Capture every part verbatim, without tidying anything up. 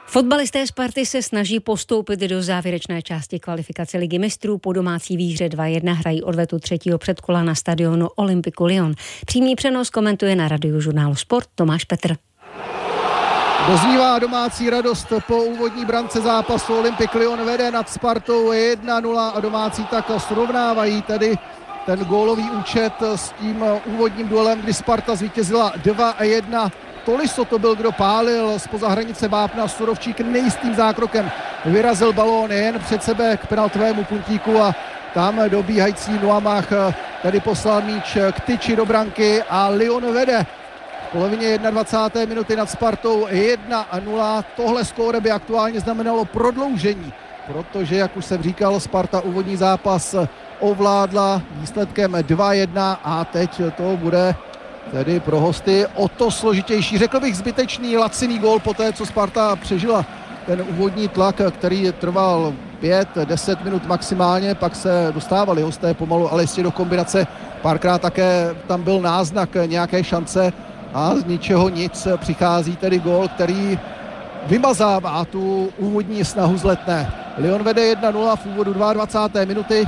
Fotbalisté Sparty se snaží postoupit do závěrečné části kvalifikace Ligy mistrů. Po domácí výhře dva jedna hrají odvetu třetího předkola na stadionu Olympiku Lyon. Přímý přenos komentuje na Radiožurnálu Sport Tomáš Petr. Doznívá domácí radost po úvodní brance zápasu. Olympik Lyon vede nad Spartou jedna nula a domácí tak srovnávají tedy ten gólový účet s tím úvodním duelem, kdy Sparta zvítězila dva jedna. Tolisso to byl, kdo pálil zpoza hranice vápna. Surovčík nejistým zákrokem vyrazil balón jen před sebe k penaltovému puntíku a tam dobíhající Nuamah tady poslal míč k tyči do branky a Lyon vede v polovině dvacáté jedné minuty nad Spartou jedna nula. Tohle skóre by aktuálně znamenalo prodloužení, protože, jak už jsem říkal, Sparta úvodní zápas ovládla výsledkem dva jedna a teď to bude tedy pro hosty o to složitější. Řekl bych zbytečný laciný gól po té, co Sparta přežila ten úvodní tlak, který trval pět deset minut maximálně, pak se dostávali hosté pomalu, ale jistě do kombinace. Párkrát také tam byl náznak nějaké šance a z ničeho nic přichází tedy gól, který vymazává tu úvodní snahu z Letné. Lyon vede jedna nula v úvodu dvacáté druhé minuty.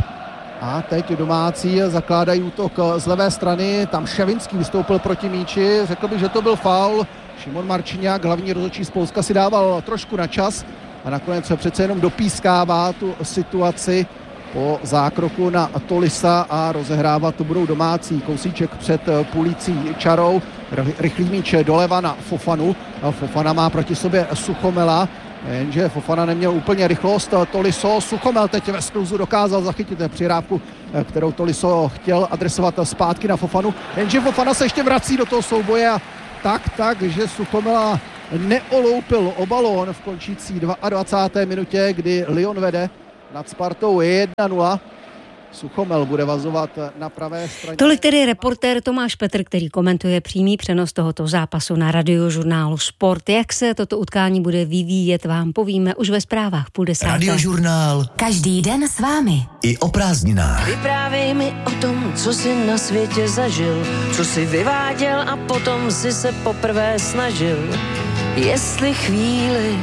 A teď domácí zakládají útok z levé strany, tam Ševinský vystoupil proti míči, řekl bych, že to byl faul. Šimon Marčiňák, hlavní rozhodčí z Polska, si dával trošku na čas a nakonec se přece jenom dopískává tu situaci po zákroku na Tolisa a rozehrávat to budou domácí. Kousíček před půlící čarou, rychlý míč doleva na Fofanu. Fofana má proti sobě Suchomela, jenže Fofana neměl úplně rychlost. Tolisso, Suchomel teď ve skluzu dokázal zachytit přihrávku, kterou Tolisso chtěl adresovat zpátky na Fofanu, jenže Fofana se ještě vrací do toho souboje a tak, tak, že Suchomela neoloupil o balón v končící dvacáté druhé minutě, kdy Lyon vede nad Spartou jedna nula. Suchomel bude vazovat na pravé straně. Tolik tedy reportér Tomáš Petr, který komentuje přímý přenos tohoto zápasu na Radiožurnálu Sport. Jak se toto utkání bude vyvíjet, vám povíme už ve zprávách půl desáté. Radiožurnál. Každý den s vámi. I o prázdninách. Vyprávěj mi o tom, co jsi na světě zažil, co jsi vyváděl a potom si se poprvé snažil. Jestli chvíli